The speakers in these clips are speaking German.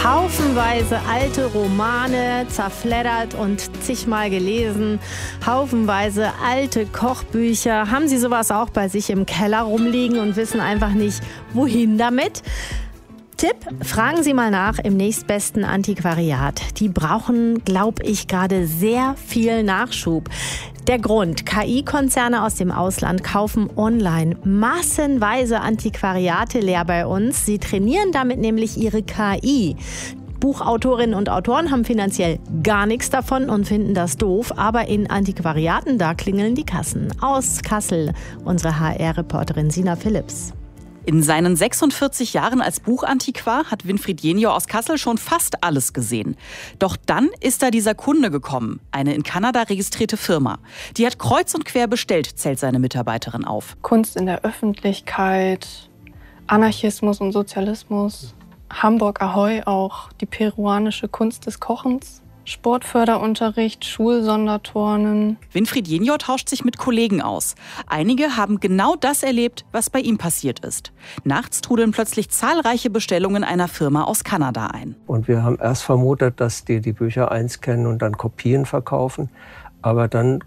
Haufenweise alte Romane, zerfleddert und zigmal gelesen. Haufenweise alte Kochbücher. Haben Sie sowas auch bei sich im Keller rumliegen und wissen einfach nicht, wohin damit? Tipp, fragen Sie mal nach im nächstbesten Antiquariat. Die brauchen, glaube ich, gerade sehr viel Nachschub. Der Grund, KI-Konzerne aus dem Ausland kaufen online massenweise Antiquariate leer bei uns. Sie trainieren damit nämlich ihre KI. Buchautorinnen und Autoren haben finanziell gar nichts davon und finden das doof. Aber in Antiquariaten, da klingeln die Kassen. Aus Kassel, unsere HR-Reporterin Sina Philipps. In seinen 46 Jahren als Buchantiquar hat Winfried Jenior aus Kassel schon fast alles gesehen. Doch dann ist da dieser Kunde gekommen, eine in Kanada registrierte Firma. Die hat kreuz und quer bestellt, zählt seine Mitarbeiterin auf. Kunst in der Öffentlichkeit, Anarchismus und Sozialismus, Hamburg Ahoi auch, die peruanische Kunst des Kochens. Sportförderunterricht, Schulsonderturnen. Winfried Jenior tauscht sich mit Kollegen aus. Einige haben genau das erlebt, was bei ihm passiert ist. Nachts trudeln plötzlich zahlreiche Bestellungen einer Firma aus Kanada ein. Und wir haben erst vermutet, dass die Bücher einscannen und dann Kopien verkaufen. Aber dann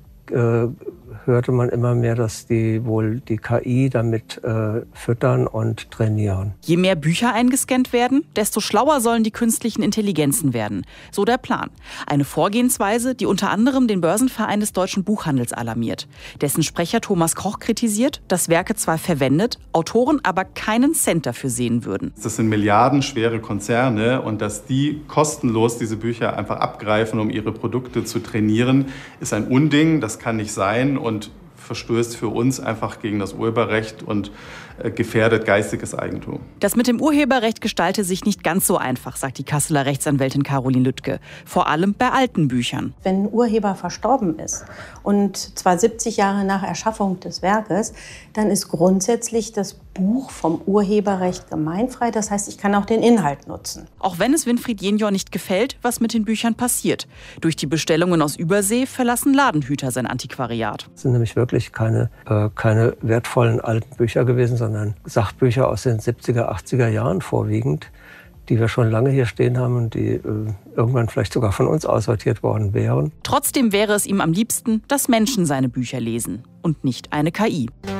hörte man immer mehr, dass die wohl die KI damit füttern und trainieren. Je mehr Bücher eingescannt werden, desto schlauer sollen die künstlichen Intelligenzen werden. So der Plan. Eine Vorgehensweise, die unter anderem den Börsenverein des deutschen Buchhandels alarmiert. Dessen Sprecher Thomas Koch kritisiert, dass Werke zwar verwendet, Autoren aber keinen Cent dafür sehen würden. Das sind milliardenschwere Konzerne und dass die kostenlos diese Bücher einfach abgreifen, um ihre Produkte zu trainieren, ist ein Unding. Das kann nicht sein und verstößt für uns einfach gegen das Urheberrecht und gefährdet geistiges Eigentum. Das mit dem Urheberrecht gestalte sich nicht ganz so einfach, sagt die Kasseler Rechtsanwältin Caroline Lüttke. Vor allem bei alten Büchern. Wenn ein Urheber verstorben ist und zwar 70 Jahre nach Erschaffung des Werkes, dann ist grundsätzlich das Buch vom Urheberrecht gemeinfrei. Das heißt, ich kann auch den Inhalt nutzen. Auch wenn es Winfried Jenior nicht gefällt, was mit den Büchern passiert. Durch die Bestellungen aus Übersee verlassen Ladenhüter sein Antiquariat. Es sind nämlich wirklich keine wertvollen alten Bücher gewesen, sondern Sachbücher aus den 70er, 80er Jahren vorwiegend, die wir schon lange hier stehen haben und die irgendwann vielleicht sogar von uns aussortiert worden wären. Trotzdem wäre es ihm am liebsten, dass Menschen seine Bücher lesen und nicht eine KI.